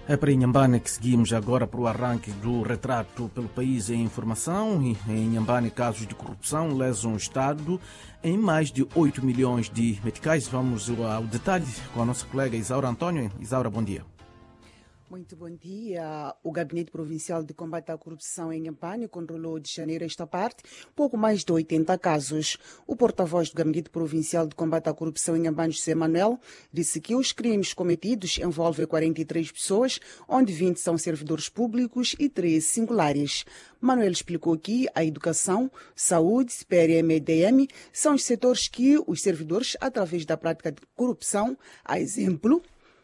É para Inhambane que seguimos agora para o arranque do retrato pelo país em informação. Em Inhambane, casos de corrupção lesam o Estado em mais de 8 milhões de meticais. Vamos ao detalhe com a nossa colega Isaura Antônio. Isaura, bom dia. Muito bom dia. O Gabinete Provincial de Combate à Corrupção em Inhambane controlou de janeiro a esta parte pouco mais de 80 casos. O porta-voz do Gabinete Provincial de Combate à Corrupção em Inhambane, José Manuel, disse que os crimes cometidos envolvem 43 pessoas, onde 20 são servidores públicos e 13 singulares. Manuel explicou que a educação, saúde, PRM e DM são os setores que os servidores, através da prática de corrupção, a exemplo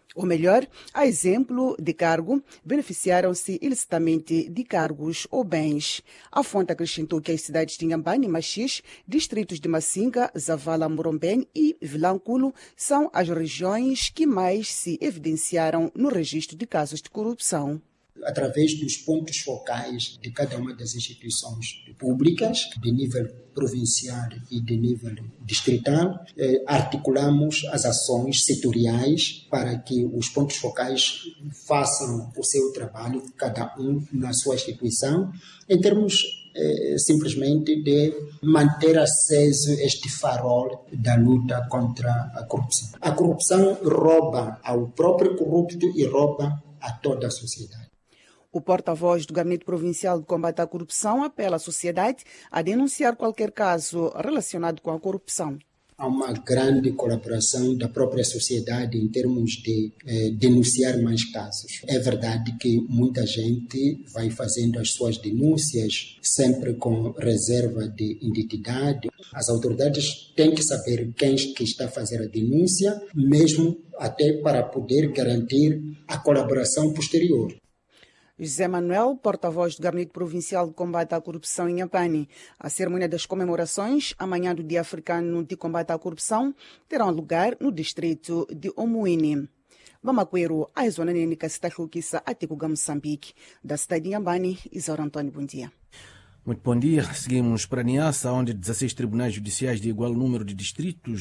de cargo, beneficiaram-se ilicitamente de cargos ou bens. A fonte acrescentou que as cidades de Inhambane e Machis, distritos de Massinga, Zavala, Morombene e Vilanculo são as regiões que mais se evidenciaram no registro de casos de corrupção. Através dos pontos focais de cada uma das instituições públicas, de nível provincial e de nível distrital, articulamos as ações setoriais para que os pontos focais façam o seu trabalho, cada um na sua instituição, em termos simplesmente de manter aceso este farol da luta contra a corrupção. A corrupção rouba ao próprio corrupto e rouba a toda a sociedade. O porta-voz do Gabinete Provincial de Combate à Corrupção apela à sociedade a denunciar qualquer caso relacionado com a corrupção. Há uma grande colaboração da própria sociedade em termos de denunciar mais casos. É verdade que muita gente vai fazendo as suas denúncias sempre com reserva de identidade. As autoridades têm que saber quem que está a fazer a denúncia, mesmo até para poder garantir a colaboração posterior. José Manuel, porta-voz do Gabinete Provincial de Combate à Corrupção em Inhambane. A cerimônia das comemorações, amanhã do Dia Africano de Combate à Corrupção, terá lugar no distrito de Omuini. Bamaquero, a zona nênica se está a Moçambique. Da cidade de Inhambane, Isaura Antônio, bom dia. Muito bom dia. Seguimos para Niassa, onde 16 tribunais judiciais de igual número de distritos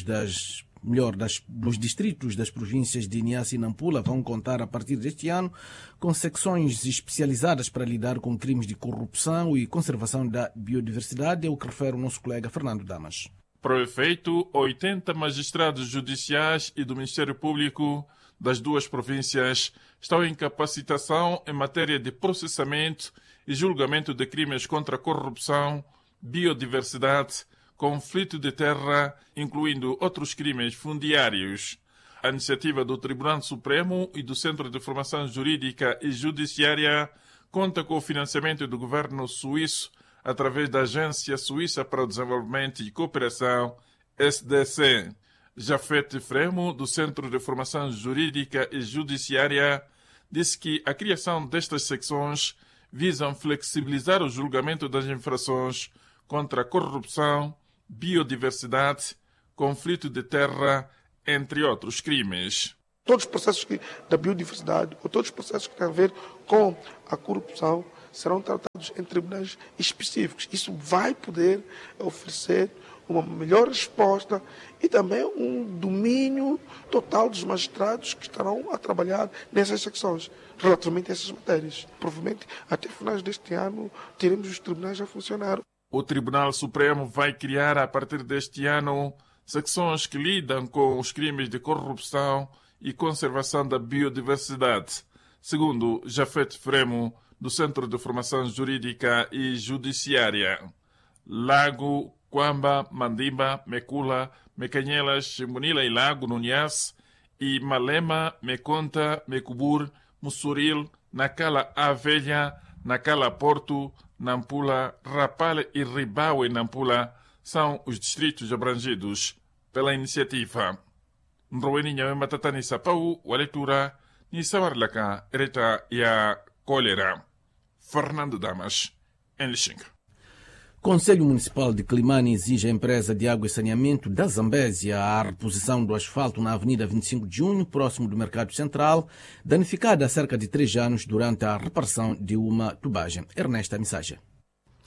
dos distritos das províncias de Niassa e Nampula vão contar a partir deste ano com secções especializadas para lidar com crimes de corrupção e conservação da biodiversidade, é o que refere o nosso colega Fernando Damas. Para o efeito, 80 magistrados judiciais e do Ministério Público das duas províncias estão em capacitação em matéria de processamento e julgamento de crimes contra a corrupção, biodiversidade, conflito de terra, incluindo outros crimes fundiários. A iniciativa do Tribunal Supremo e do Centro de Formação Jurídica e Judiciária conta com o financiamento do governo suíço através da Agência Suíça para o Desenvolvimento e Cooperação, SDC. Jafet Fremo, do Centro de Formação Jurídica e Judiciária, disse que a criação destas secções visam flexibilizar o julgamento das infrações contra a corrupção, biodiversidade, conflito de terra, entre outros crimes. Todos os processos da biodiversidade ou todos os processos que têm a ver com a corrupção serão tratados em tribunais específicos. Isso vai poder oferecer uma melhor resposta e também um domínio total dos magistrados que estarão a trabalhar nessas secções, relativamente a essas matérias. Provavelmente, até finais deste ano, teremos os tribunais a funcionar. O Tribunal Supremo vai criar, a partir deste ano, secções que lidam com os crimes de corrupção e conservação da biodiversidade, segundo Jafet Fremo, do Centro de Formação Jurídica e Judiciária. Lago, Quamba, Mandimba, Mecula, Mecanhelas, Munila e Lago, Nunhas, e Malema, Meconta, Mecubur, Mussuril, Nacala Avelha, Nacala Porto, Nampula, Rapale e Ribau e Nampula são os distritos abrangidos pela iniciativa. Nroeninha Matatani Sapau, a leitura, Nisawarlaka, Ereta e a Cólera. Fernando Damas, em Lixing. Conselho Municipal de Climane exige à empresa de água e saneamento da Zambésia a reposição do asfalto na Avenida 25 de Junho, próximo do Mercado Central, danificada há cerca de 3 anos durante a reparação de uma tubagem. Ernesta Mensagem.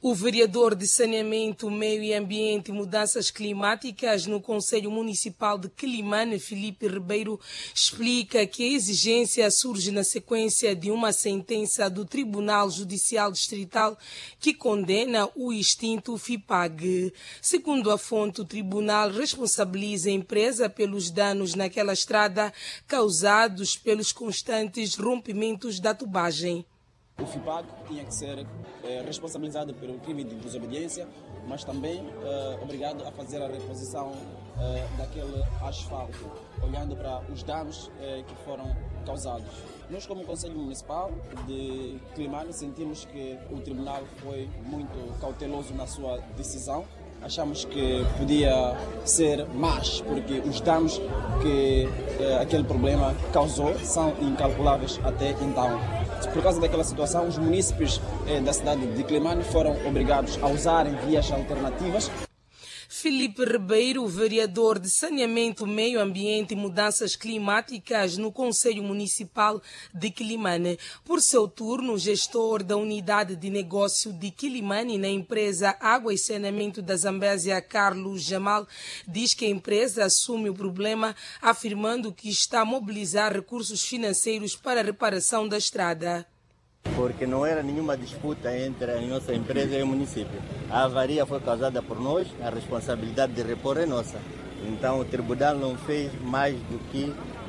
O vereador de Saneamento, Meio e Ambiente e Mudanças Climáticas no Conselho Municipal de Quelimane, Filipe Ribeiro, explica que a exigência surge na sequência de uma sentença do Tribunal Judicial Distrital que condena o extinto FIPAG. Segundo a fonte, o tribunal responsabiliza a empresa pelos danos naquela estrada causados pelos constantes rompimentos da tubagem. O FIPAG tinha que ser responsabilizado pelo crime de desobediência, mas também obrigado a fazer a reposição daquele asfalto, olhando para os danos que foram causados. Nós, como Conselho Municipal de Quelimane, sentimos que o Tribunal foi muito cauteloso na sua decisão. Achamos que podia ser mais, porque os danos que aquele problema causou são incalculáveis até então. Por causa daquela situação, os munícipes da cidade de Quelimane foram obrigados a usarem vias alternativas. Filipe Ribeiro, vereador de Saneamento, Meio Ambiente e Mudanças Climáticas no Conselho Municipal de Quelimane. Por seu turno, o gestor da Unidade de Negócio de Quelimane na empresa Água e Saneamento da Zambésia, Carlos Jamal, diz que a empresa assume o problema, afirmando que está a mobilizar recursos financeiros para a reparação da estrada. Porque não era nenhuma disputa entre a nossa empresa e o município. A avaria foi causada por nós, a responsabilidade de repor é nossa. Então o tribunal não fez mais do que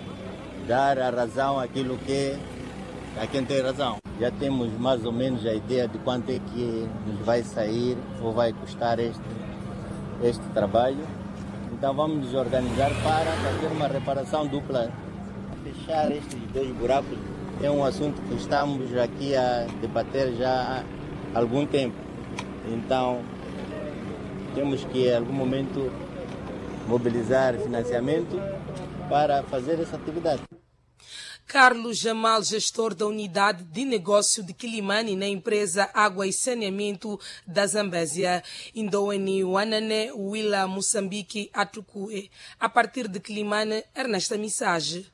dar a razão àquilo que a quem tem razão. Já temos mais ou menos a ideia de quanto é que nos vai sair ou vai custar este trabalho. Então vamos nos organizar para fazer uma reparação dupla. Fechar estes 2 buracos é um assunto que estamos aqui a debater já há algum tempo. Então, temos que, em algum momento, mobilizar financiamento para fazer essa atividade. Carlos Jamal, gestor da Unidade de Negócio de Quelimane na empresa Água e Saneamento da Zambésia. Indoene Wanane, Willa Moçambique, Atucue. A partir de Quelimane, Ernesta Missage.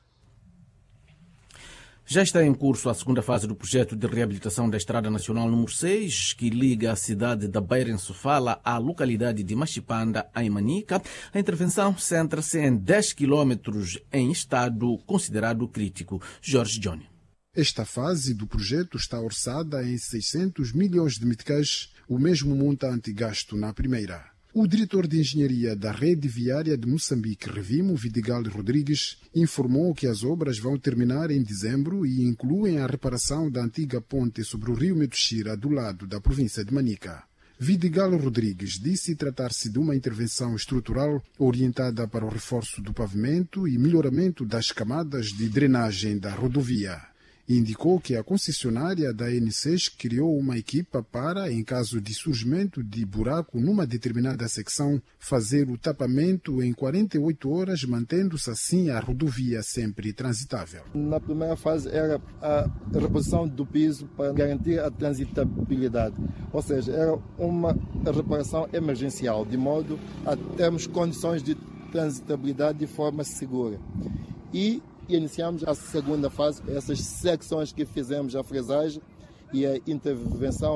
Já está em curso a segunda fase do projeto de reabilitação da Estrada Nacional número 6, que liga a cidade da Beira em Sofala à localidade de Machipanda, em Manica. A intervenção centra-se em 10 quilómetros em estado considerado crítico. Jorge Johnny. Esta fase do projeto está orçada em 600 milhões de meticais, o mesmo montante gasto na primeira. O diretor de engenharia da Rede Viária de Moçambique, Revimo Vidigal Rodrigues, informou que as obras vão terminar em dezembro e incluem a reparação da antiga ponte sobre o rio Metuxira, do lado da província de Manica. Vidigal Rodrigues disse tratar-se de uma intervenção estrutural orientada para o reforço do pavimento e melhoramento das camadas de drenagem da rodovia. Indicou que a concessionária da N6 criou uma equipa para, em caso de surgimento de buraco numa determinada secção, fazer o tapamento em 48 horas, mantendo-se assim a rodovia sempre transitável. Na primeira fase era a reposição do piso para garantir a transitabilidade, ou seja, era uma reparação emergencial, de modo a termos condições de transitabilidade de forma segura. E iniciamos a segunda fase, essas secções que fizemos a fresagem e a intervenção